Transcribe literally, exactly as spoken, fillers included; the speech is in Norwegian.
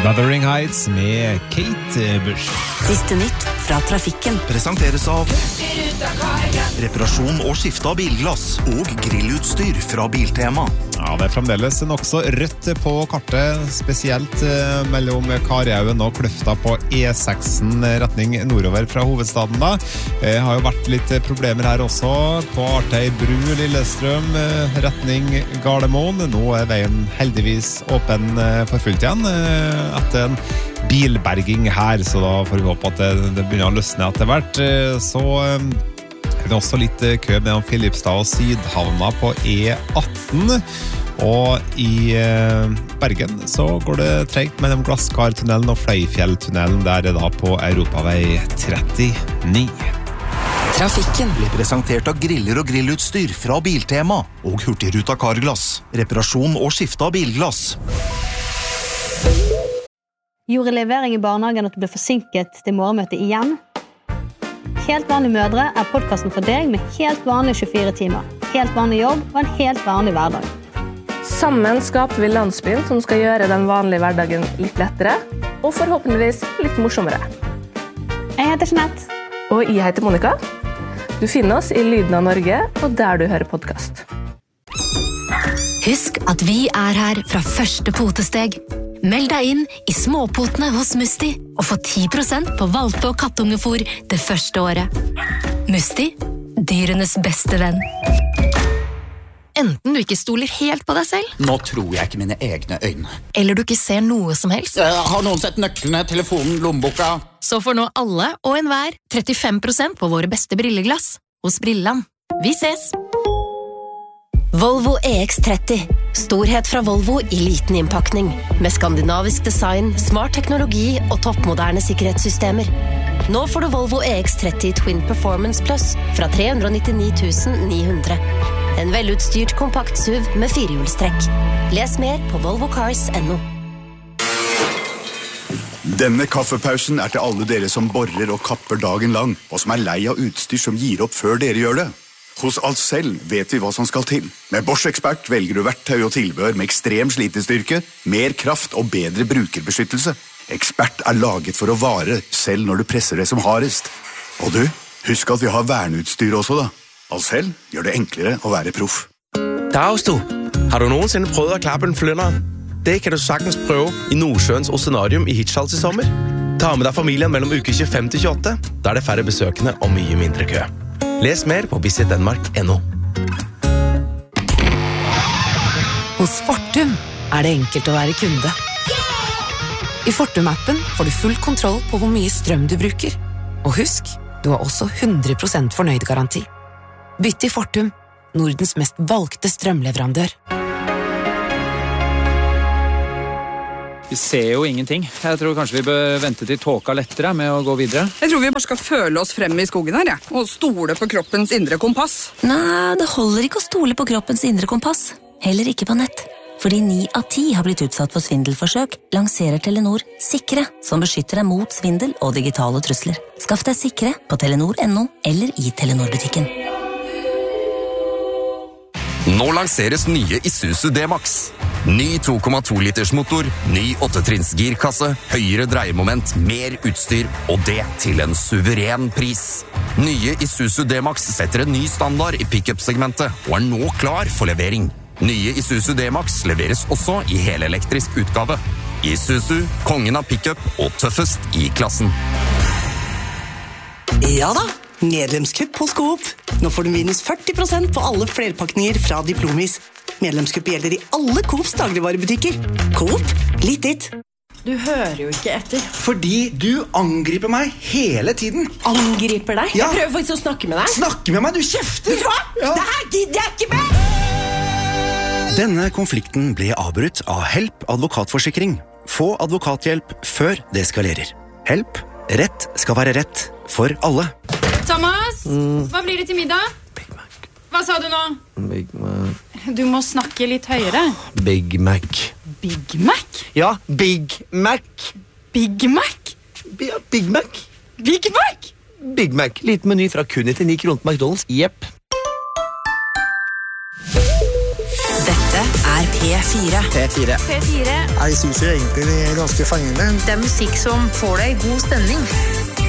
Wuthering Heights med Kate Bush. Siste nytt fra trafikken. Presenteres av reparasjon og skifte av bilglass og grillutstyr fra Biltema. Ja, det er fremdeles nok så rødt på kartet, spesielt eh, mellom Karjaugen og Kløfta på E seks retning nordover fra hovedstaden da. Det har jo vært litt problemer her også på Artei Bru, Lillestrøm, eh, retning Gardermoen. Nå er veien heldigvis åpen eh, for fullt igjen eh, etter en bilberging her, så da får vi håpe at det, det begynner å løsne etter hvert. Eh, så eh, det er også litt kø mellom Filipstad og Sydhavna på E atten, og i Bergen så går det tregt mellom Glasskartunnelen og Fløyfjelltunnelen, der er det da på Europavei trettini. Trafikken Blir presentert av griller og grillutstyr fra Biltema og Hurtigruta Carglass. Reparasjon og skifte av bilglass. Gjorde levering i barnehagen at du ble forsinket til morgenmøtet igjen? Helt vanlige mødre er podcasten for deg med helt vanlige tjuefire timer, helt vanlig jobb og en helt vanlig hverdag. Sammen skaper vi landsbyen som skal gjøre den vanlige hverdagen litt lettere, og forhåpentligvis litt morsommere. Jeg heter Jeanette. Og jeg heter Monica. Du finner oss i Lyden av Norge, og der du hører podcast. Husk at vi er her fra første potesteg. Meld deg inn i småpotene hos Musti og få ti prosent på valpe- og kattungefôr det første året. Musti, dyrenes beste venn. Enten du ikke stoler helt på deg selv, Nå tror jeg ikke mine egne øyne. eller du ikke ser noe som helst, Har noen sett nøklene, telefonen, lommeboka? så får nå alle og enhver trettifem prosent på våre beste brilleglass hos Brilland. Vi ses! Volvo E X tretti. Storhet fra Volvo i liten innpakning. Med skandinavisk design, smart teknologi og toppmoderne sikkerhetssystemer. Nå får du Volvo E X tretti Twin Performance Plus fra tre hundre nittini tusen ni hundre. En velutstyrt kompakt S U V med firehjulstrekk. Les mer på volvo cars punktum no. Denne kaffepausen er til alle dere som borer og kapper dagen lang, og som er lei av utstyr som gir opp før dere gjør det. Hos Ahlsell vet vi hva som skal til. Med Bosch Expert velger du verktøy og tilbehør med ekstrem slitestyrke, mer kraft og bedre brukerbeskyttelse. Expert er laget for å vare, selv når du presser det som hardest. Og du, husk at vi har verneutstyr også da. Ahlsell gjør det enklere å være proff. Dags du. Har du nogensinde prøvet at klappe en flynder? Det kan du sagtens prøve i Nordsjøens Oceanarium i Hirtshals i sommer. Ta med deg familien mellom uke tjuefem til tjueåtte. Da er det færre besøkende og mye mindre kø. Les mer på visit denmark punktum no. Hos Fortum er det enkelt å være kunde. I Fortum-appen får du full kontroll på hvor mye strøm du bruker. Og husk, du har også hundre prosent fornøyd-garanti. Bytt til Fortum, Nordens mest valgte strømleverandør. Vi ser jo ingenting. Jeg tror kanskje vi bør vente til tåka lettere med å gå videre. Jeg tror vi bare skal føle oss frem i skogen her, ja. Og stole på kroppens indre kompass. Nei, det holder ikke å stole på kroppens indre kompass. Heller ikke på nett. Fordi ni av ti har blitt utsatt for svindelforsøk, lanserer Telenor Sikre, som beskytter deg mot svindel og digitale trusler. Skaff deg Sikre på telenor punktum no eller i Telenor-butikken. Nå lanseres nye Isuzu D-Max. Ny to komma to liters motor, ny åttetrinns girkasse, høyere dreiemoment, mer utstyr, og det til en suveren pris. Nye Isuzu D-Max setter en ny standard i pick-up-segmentet, og er nå klar for levering. Nye Isuzu D-Max leveres også i helelektrisk utgave. Isuzu, kongen av pick-up og tøffest i klassen. Ja da, medlemskupp hos Coop. Nå får du minus førti prosent på alle flerpakninger fra Diplomis. Medlemskupp gjelder i alle Coops dagligvarebutikker. Coop, litt ditt. Du hører jo ikke etter. Fordi du angriper meg hele tiden. Angriper deg? Ja. Jeg prøver faktisk å snakke med deg. Snakke med meg, du kjefter! Vet du hva? Ja. Det her gidder jeg ikke med! Denne konflikten ble avbrutt av Help advokatforsikring. Få advokathjelp før det eskalerer. Help, rett skal være rett for alle. Thomas, Mm. hva blir det til middag? Hva sa du nå? Big Mac. Du må snakke litt høyere. Big Mac. Big Mac? Ja, Big Mac. Big Mac? Ja, Big Mac. Big Mac? Big Mac. Liten meny fra kun nittini kroner på McDonald's. Jepp. Dette er P P fire. P fire. P fire. Jeg synes jo egentlig det er ganske fengende. Det er musikk som får deg i god stemning.